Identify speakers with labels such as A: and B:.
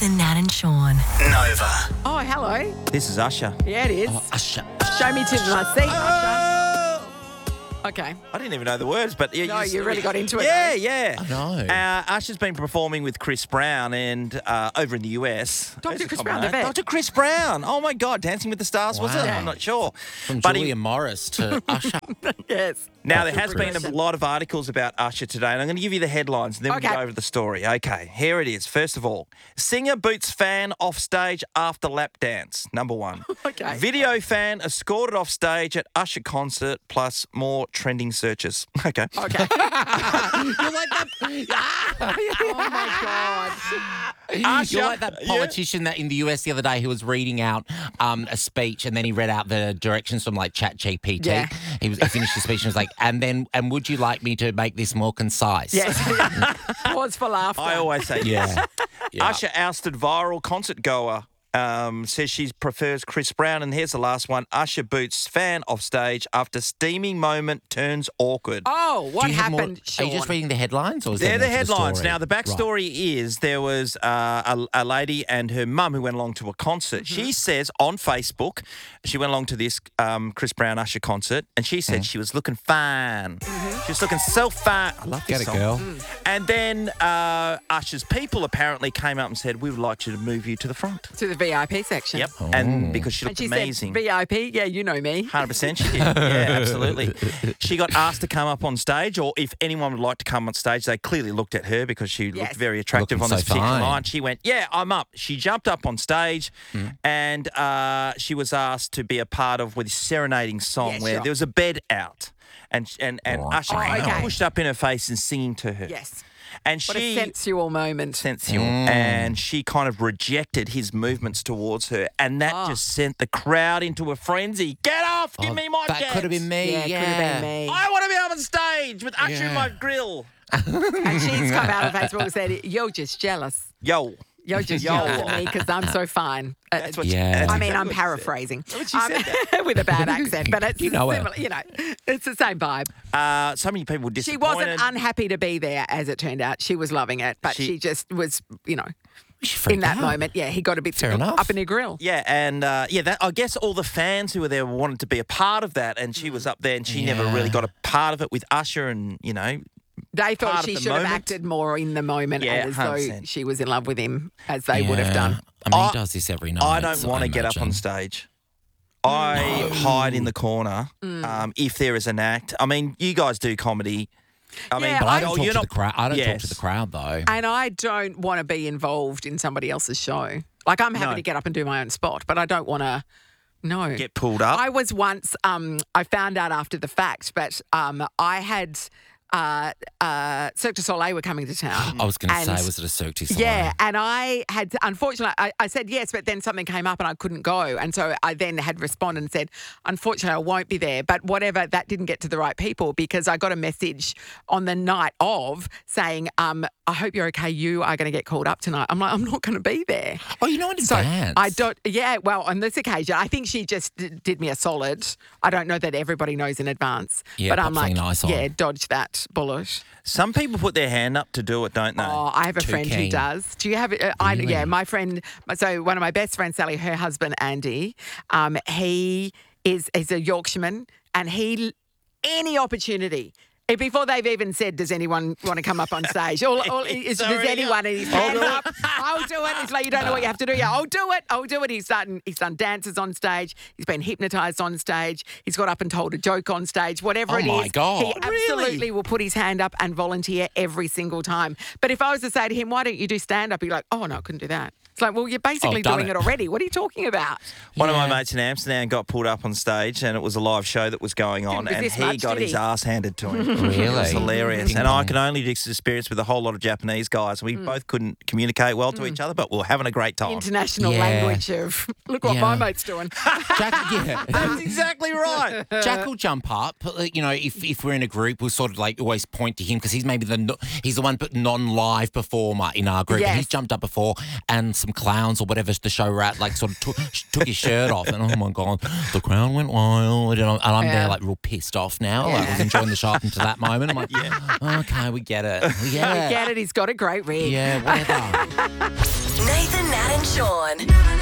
A: and Nat and Sean.
B: Nova.
C: Oh, hello.
D: This is Usher.
C: Yeah, it is.
D: Usher.
C: Show me to my seat, Usher. Okay.
D: I didn't even know the words, but yeah,
C: No, you really got into it,
D: Yeah,
C: though.
D: yeah.
E: I know.
D: Usher's been performing with Chris Brown and over in the US.
C: Dr.
D: Where's the
C: Chris
D: common
C: Brown,
D: name?
C: the vet.
D: Dr. Chris Brown. Oh my God, Dancing with the Stars was it?
E: Wow.
D: I'm not sure.
E: From
D: But he-
E: Julia Morris to Usher.
C: Yes.
D: Now, there has been a
C: Progression.
D: lot of articles about Usher today, and I'm going to give you the headlines, and then we
C: Okay.
D: can go over the story. Okay, here it is. First of all, singer boots fan off stage after lap dance, number one.
C: Okay.
D: Video fan escorted off stage at Usher concert, plus more trending searches. Okay.
C: Okay.
E: You're like that.
C: Oh, my God.
D: Usher,
E: You're like that politician that in the US the other day who was reading out a speech and then he read out the directions from like ChatGPT.
C: Yeah.
E: He finished the speech and was like, and would you like me to make this more concise?
C: Yes. Pause for laughter.
D: I always say
E: Yeah. Yeah.
D: Usher ousted viral concert goer. Says she prefers Chris Brown. And here's the last one. Usher boots fan off stage after steamy moment turns awkward.
C: Oh, what
E: Do you have more-
C: happened,
E: Are
C: Sean?
E: you just reading the headlines, or is
D: They're
E: there
D: the
E: more to
D: headlines.
E: story?
D: Now, the backstory is there was a lady and her mum who went along to a concert.
C: Mm-hmm.
D: She says on Facebook, she went along to this Chris Brown Usher concert, and she said she was looking fine.
C: Mm-hmm.
D: She was looking so fine. I love
E: Get
D: this
E: it,
D: song.
E: girl.
D: And then Usher's people apparently came up and said, we would like you to move you to the front.
C: To the VIP section.
D: Yep. And because she
C: And
D: looked
C: she
D: amazing.
C: said, VIP? Yeah, you know me.
D: 100% she did. Yeah, absolutely. She got asked to come up on stage, or if anyone would like to come on stage, they clearly looked at her because she
C: Yes.
D: looked very attractive
E: Looking
D: on this
E: so
D: particular
E: fine.
D: night. She went, yeah, I'm up. She jumped up on stage and she was asked to be a part of with a serenading song
C: Yeah,
D: where
C: sure.
D: there was a bed out. And Usher came
C: okay.
D: pushed up in her face and singing to her.
C: Yes.
D: And
C: What a
D: she
C: sensual moment.
D: sensual, and she kind of rejected his movements towards her, and that just sent the crowd into a frenzy. Get off! Give me my
E: That
D: chance.
E: could have been me.
C: Yeah,
E: Yeah,
C: could have been me.
D: I want to be up on stage with Usher in
E: Yeah.
D: my grill.
C: And she's come out on Facebook and said, you're just jealous.
D: Yo.
C: You're just
D: Yo.
C: jealous of me because I'm so fine.
D: That's what
E: Yeah.
D: that's
C: I mean,
D: exactly
C: I'm
D: what she said.
C: paraphrasing.
D: What she said
C: with a bad accent, but it's
E: You know her.
C: similar. You know, it's the same vibe.
D: So many people were
C: She
D: disappointed.
C: wasn't unhappy to be there, as it turned out. She was loving it, but she just was, you know,
E: She freaked
C: in that
E: out.
C: moment. Yeah, he got a bit
E: Fair enough.
C: up in her grill.
D: Yeah, and that I guess all the fans who were there wanted to be a part of that, and she was up there, and she never really got a part of it with Usher, and
C: They
D: part
C: thought
D: of
C: she
D: the
C: should have
D: moment.
C: acted more in the moment,
D: Yeah,
C: and as though
D: 100%.
C: she was in love with him, as they would have done.
E: I mean,
D: I-
E: he does this every night.
D: I don't
E: so
D: want to get up on
E: imagine.
D: stage. I hide in the corner if there is an act. I mean, you guys do comedy. I mean,
C: Yeah,
E: But I
C: Oh,
E: don't talk
D: you're
E: to
D: not.
E: the crowd. I don't talk
D: Yes.
E: to the crowd though.
C: And I don't want to be involved in somebody else's show. Like, I'm happy
D: No.
C: to get up and do my own spot, but I don't want to. No.
D: Get pulled up.
C: I was once, I found out after the fact, but I had Cirque du Soleil were coming to town.
E: I was going to
C: And-
E: say, was it a Cirque du Soleil?
C: Yeah, and I had, unfortunately, I said yes, but then something came up and I couldn't go. And so I then had responded and said, unfortunately, I won't be there. But whatever, that didn't get to the right people because I got a message on the night of saying, I hope you're okay. You are going to get called up tonight. I'm like, I'm not going to be there.
E: Oh, you know in
C: So
E: advance.
C: I don't, yeah, well, on this occasion, I think she just did me a solid. I don't know that everybody knows in advance.
E: Yeah,
C: but
E: pop
C: I'm like,
E: something nice on.
C: yeah, dodge that bullet.
D: Some people put their hand up to do it, don't they?
C: Oh, I have a
E: Too
C: friend who
E: keen.
C: does. Do you have? Yeah, my friend. So one of my best friends, Sally, her husband Andy, he is a Yorkshireman, and any opportunity. Before they've even said, does anyone want to come up on stage? Does anyone? And he's hand up. I'll do it. It's like, you don't know what you have to do. Yeah, I'll do it. I'll do it. He's done dances on stage. He's been hypnotised on stage. He's got up and told a joke on stage. Whatever
E: Oh
C: it is.
E: my God.
C: He absolutely will put his hand up and volunteer every single time. But if I was to say to him, why don't you do stand-up? He'd be like, oh, no, I couldn't do that. It's like, well, you're basically
E: done
C: doing
E: it.
C: it already. What are you talking about?
D: One of my mates in Amsterdam got pulled up on stage, and it was a live show that was going on,
C: Didn't
D: and
C: resist
D: he
C: much,
D: got
C: did
D: his
C: he?
D: ass handed to him.
E: Really?
D: It was hilarious.
E: Ding
D: And I
E: dong.
D: can only just experience with a whole lot of Japanese guys. We both couldn't communicate well to each other, but we were having a great time.
C: International
E: Yeah.
C: language of, look what
E: Yeah.
C: my mate's doing.
E: Jack, yeah.
D: That's exactly right.
E: Jack will jump up. You know, if we're in a group, we'll sort of like always point to him because he's maybe he's the one but non-live performer in our group.
C: Yes.
E: He's jumped up before, and some clowns or whatever the show we're at like sort of took his shirt off, and oh my God, the crowd went wild, and I'm
C: Yeah.
E: there like real pissed off now. Like I was enjoying the show up until that moment. I'm like, yeah, okay, we get it.
C: We
E: Yeah,
C: get it. He's got a great rig.
E: yeah, whatever.
A: Nathan, Nat, and Sean.